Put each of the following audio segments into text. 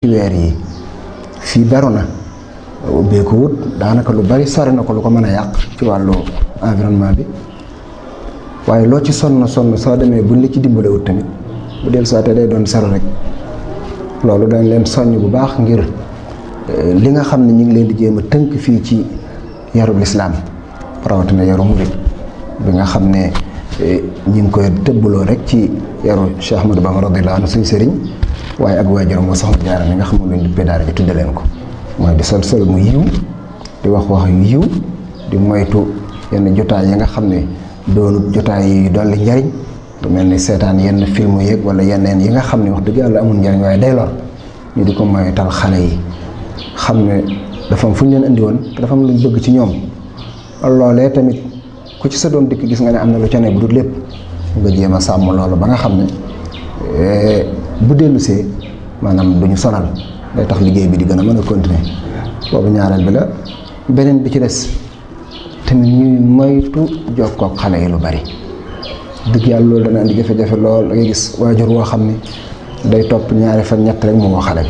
weer yi fii beru na ubbeeku wut daanaka lu bari sori na ko lu ko mën a yàq ci wàllu environnement bi waaye loo ci sonn soo demee buñ la ci dimbalewut tamit bu del soité day doon sero rek loolu dañ leen soññ bu baax ngir li nga xam ne ñu ngi leen di jéem a tënk fii ci yarub lislaam rawatina yaru murid bi nga xam ne ñi ngi koy tëbbaloo rek ci yaru Cheikh Ahmadou Bamba radiyallahu anhu suñu sëriñ waaye ak waajuram moo soxna Jaara mi nga xam ne luñ duppee daara ji tudde leen ko mooy di sol mu yiw di wax yu yiw di moytu yenn jotaay yi nga xam ne doonut jotaay yi dolli njariñ lu mel ni seetaan yenn film yeeg wala yeneen yi nga xam ne wax dëgg yàlla amul njariñ waaye day lor ñu di ko moytal xale yi xam ne dafa am fu ñu leen indi woon te dafa am luñ bëgg ci ñoom loolee tamit ku ci sa doom dikk gis nga ne am na lu ca ne bu dul lépp nga jéem a sàmm loolu ba nga xam ne bu dellusee maanaam duñu sonal day tax liggéey bi di gën a mën a continuer boobu ñaareel bi la beneen bi ci des tamit ñuy moytu jokkook xale yi lu bari dëgg yàlla loolu dana indi jafe-jafe lool da ngay gis waajur woo xam ne day topp ñaari fan ñett rek mu woo xale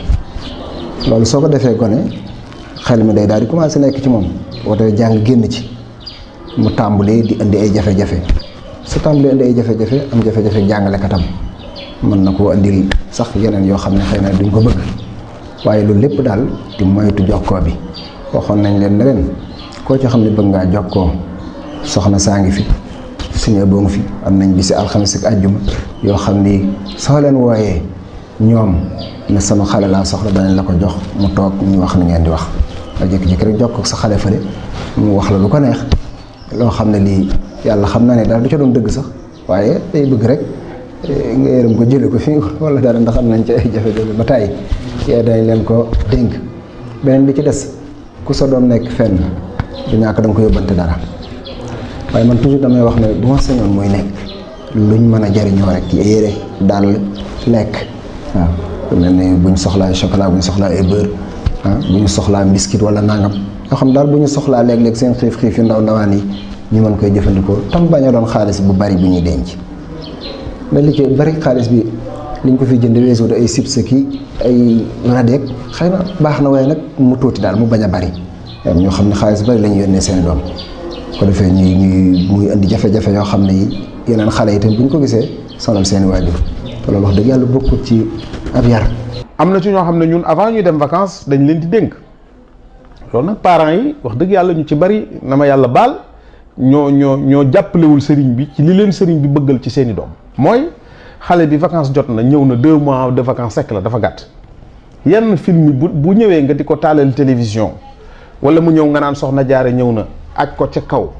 bi loolu soo ko defee gone xel mi day daal di commencé nekk ci moom woote jàng génn ci mu tàmbalee di indi ay jafe-jafe su tàmbalee indi ay jafe-jafe am jafe-jafe jàngalekatam mën na koo indil sax yeneen yoo xam ne xëy na duñ ko bëgg waaye loolu lépp daal di moytu jokkoo bi waxoon nañ leen ne leen koo ci xam ne bëgg ngaa jokkoo soxna saa ngi fi suñu boo ngi fi am nañ bisi alxames ak àjjuma yoo xam ni soo leen wooyee ñoom ne sama xale laa soxla danañ la ko jox mu toog ñu wax ni ngeen di wax nga jékki-jékki rek jokkoo ak sa xale fële mu wax la lu ko neex loo xam ne lii yàlla xam naa ne daal du ca doon dëgg sax waaye day bëgg rek nga yërëm ko jële ko fi wala dara ndax am nañ ci ay jafe-jafe ba tàyyi yee dañ leen ko dénk beneen bi ci des ku sa doom nekk fenn du ñàkk da nga ko yóbbante dara waaye man toujours damay wax ne bu ma sañoon muy nekk luñ mën a jariñoo rek yére dàll lekk waaw lu mel ne bu ñu soxlaa chocolat bu ñu soxlaa ay beurre bu ñu soxlaa biscuit wala nangam yoo xam daal bu ñu soxlaa léeg-léeg seen xiif yu ndaw ndawaan yi ñu mën koy jëfandikoo tam bañ a doon xaalis bu bari bu ñuy denc mais li ci bari xaalis bi liñ ko fi jënd weesu ay chips ki ay radeek xëy na baax na waaye nag mu tuuti daal mu bañ a bari ñoo xam ne xaalis bari la ñu yónnee seen doom ko defee ñuy muy indi jafe-jafe yoo xam ne yi yeneen xale yi tamit bu ñu ko gisee sonal seeni waajur te loolu wax dëgg yàlla bokkut ci ab yar. am na ci ñoo xam ne ñun avant ñuy dem vacances dañ leen di dénk loolu nag parents yi wax dëgg yàlla ñu ci bari na ma yàlla baal ñoo jàppalewul sëriñ bi ci li leen sëriñ bi bëggal ci seeni doom mooy xale bi vacances jot na ñëw na 2 mois de vacances sekk la dafa gàtt yenn film bu ñëwee nga di ko taalal télévision wala mu ñëw nga naan soxna jaare ñëw na aj ko ca kaw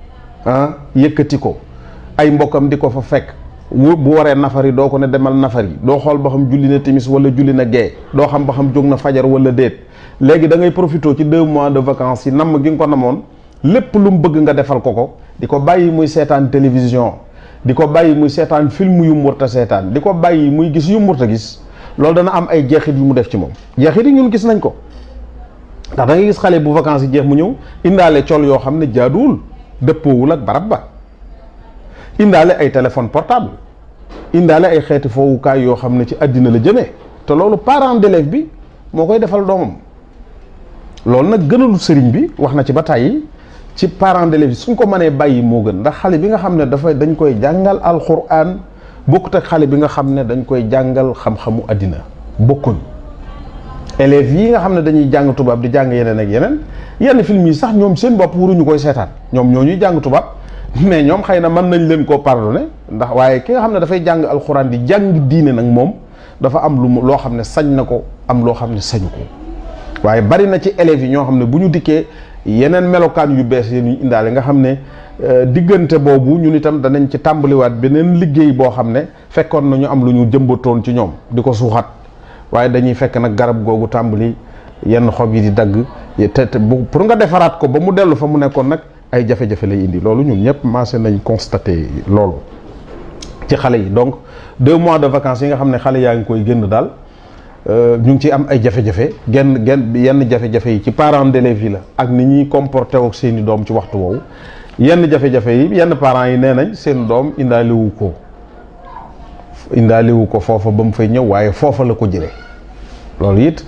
yëkkati ko ay mbokkam di ko fa fekk bu waree nafari doo ko ne demal nafari doo xool ba xam julli na timis wala julli na gee doo xam ba xam jóg na fajar wala déet léegi da ngay profité ci 2 mois de vacances yi namm gi nga ko namoon lépp lu mu bëgg nga defal ko di ko bàyyi muy seetaan télévision di ko bàyyi muy seetaan film yu mu warta seetaan di ko bàyyi muy gis yu mu warta gis loolu dana am ay jeexit yu mu def ci moom jeexit yi ñun gis nañ ko ndax da ngay gis xale bu vacances yi jeex mu ñëw indaale col yoo xam ne jaaduwul dëppoowul ak barab ba indaale ay téléphone portable indaale ay xeeti foowukaay yoo xam ne ci àddina la jëmee te loolu parent d'élève bi moo koy defal doomam loolu nag gënalu sëriñ bi wax na ci ba tàyyi ci parent d'élève bi suñ ko mënee bàyyi moo gën ndax xale bi nga xam ne dañ koy jàngal alxuraan bokkut ak xale bi nga xam ne dañ koy jàngal xam-xamu àddina bokkuñ élèves yi nga xam ne dañuy jàng tubaab di jàng yeneen ak yenn film yi sax ñoom seen bopp waruñu koy seetaan ñoom ñoo ñuy jàng tubaab mais ñoom xëy na mën nañ leen koo pardonné ndax waaye ki nga xam ne dafay jàng alxuraan di jàng diine nag moom dafa am loo xam ne sañ na ko am loo xam ne sañu ko waaye bari na ci élèves yi ñoo xam ne bu ñu dikkee yeneen melokaan yu bees yi ñu indaale nga xam ne diggante boobu ñun itam danañ ci tàmbaliwaat beneen liggéey boo xam ne fekkoon na ñu am lu ñu jëmbatoon ci ñoom di ko suuxat waaye dañuy fekk nag garab googu tàmbali yenn xob yi di dagg te pour nga defaraat ko ba mu dellu fa mu nekkoon nag ay jafe-jafe lay indi loolu ñun ñëpp commencé nañ constaté loolu ci xale yi donc 2 mois de vacances yi nga xam ne xale yaa ngi koy génn daal ñu ngi ciy am ay jafe-jafe yenn jafe-jafe yi ci parents d'élèves yi la ak ni ñuy comporté ak seeni doom ci waxtu woowu yenn jafe-jafe yi yenn parents yi nee nañ seen doom indaaliwu ko foofa ba mu fay ñëw waaye foofa la ko jëlee loolu it